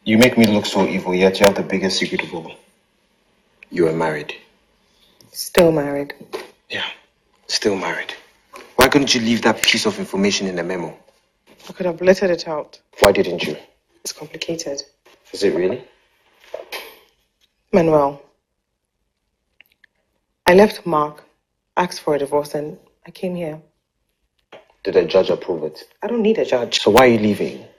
You make me look so evil, yet you have the biggest secret of all. You are married. Still married. Yeah, still married. Why couldn't you leave that piece of information in the memo? I could have blurted it out. Why didn't you? It's complicated. Is it really? Manuel, I left Mark, asked for a divorce, and I came here. Did the judge approve it? I don't need a judge. So why are you leaving?